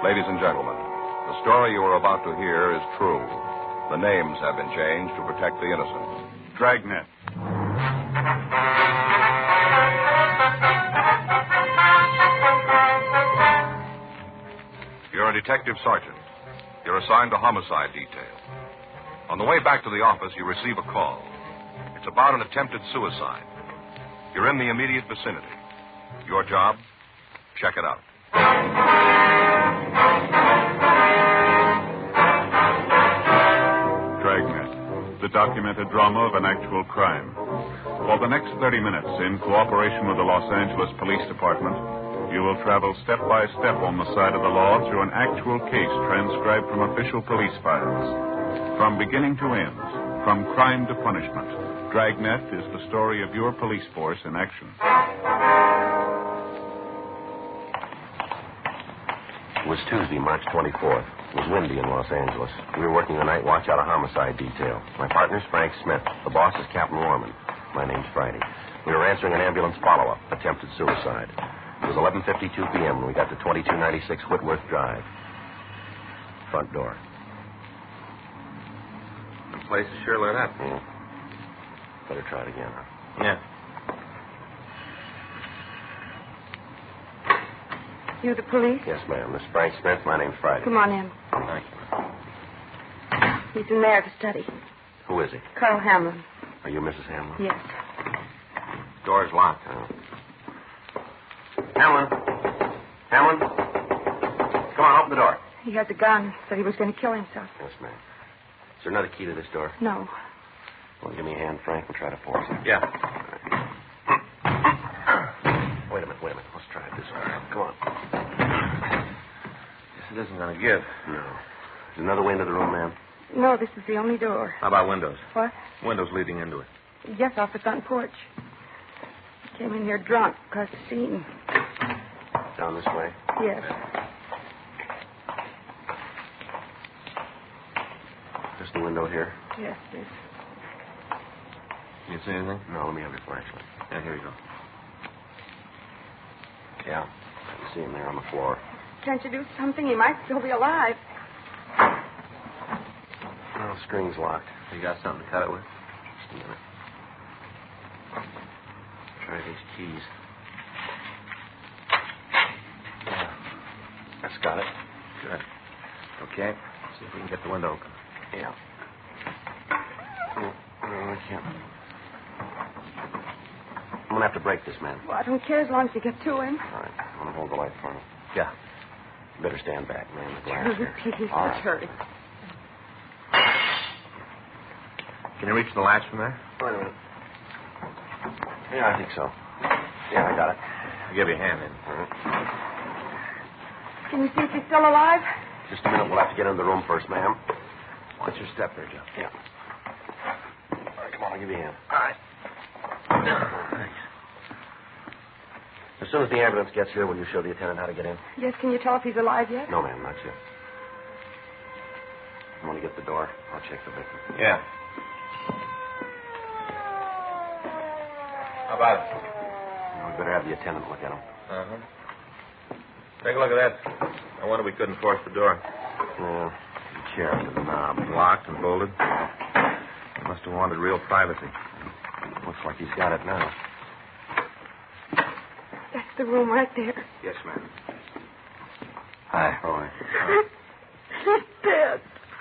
Ladies and gentlemen, the story you are about to hear is true. The names have been changed to protect the innocent. Dragnet. You're a detective sergeant. You're assigned to homicide detail. On the way back to the office, you receive a call. It's about an attempted suicide. You're in the immediate vicinity. Your job? Check it out. Dragnet, the documented drama of an actual crime. For the next 30 minutes, in cooperation with the Los Angeles Police Department, you will travel step by step on the side of the law through an actual case transcribed from official police files. From beginning to end, from crime to punishment, Dragnet is the story of your police force in action. It was Tuesday, March 24th. It was windy in Los Angeles. We were working the night watch out of homicide detail. My partner's Frank Smith. The boss is Captain Warman. My name's Friday. We were answering an ambulance follow-up, attempted suicide. It was 11:52 p.m. when we got to 2296 Whitworth Drive. Front door. The place is sure lit up. Better try it again, huh? Yeah. You the police? Yes, ma'am. Miss Frank Smith. My name's Friday. Come on in. Thank you. He's in there to study. Who is he? Carl Hamlin. Are you Mrs. Hamlin? Yes. Door's locked. Hamlin. Hamlin. Come on, open the door. He has a gun. Said he was going to kill himself. Yes, ma'am. Is there another key to this door? No. Well, give me a hand, Frank, and try to force it. Yeah. Wait a minute. Let's try it this way. Come on. Guess it isn't going to give. No. There's another way into the room, ma'am. No, this is the only door. How about windows? What? Windows leading into it. Yes, off the front porch. He came in here drunk, caused a scene. Down this way? Yes. Just the window here? Yes, yes. You see anything? No, let me have your flashlight. Yeah, here you go. Yeah. I can see him there on the floor. Can't you do something? He might still be alive. No, string's locked. You got something to cut it with? Just a minute. Try these keys. Yeah. That's got it. Good. Okay. See if we can get the window open. Yeah. No, I can't. I'm going to have to break this, man. Well, I don't care as long as you get to him. All right. I'm going to hold the light for him. Yeah. You better stand back, man. The glass here. Please, All let's right. hurry. Can you reach the latch from there? Wait a minute. Yeah, I think so. Yeah, I got it. I'll give you a hand then. All right. Can you see if he's still alive? Just a minute. We'll have to get into the room first, ma'am. What's your step there, Joe? Yeah. All right, come on. I'll give you a hand. All right. Thanks. As soon as the ambulance gets here, will you show the attendant how to get in? Yes, can you tell if he's alive yet? No, ma'am, not yet. You want to get the door? I'll check the victim. Yeah. How about it? We better have the attendant look at him. Uh-huh. Take a look at that. I wonder we couldn't force the door. Yeah, the chair under the knob. Locked and bolted. He must have wanted real privacy. Looks like he's got it now. That's the room right there. Yes, ma'am. Hi. All right.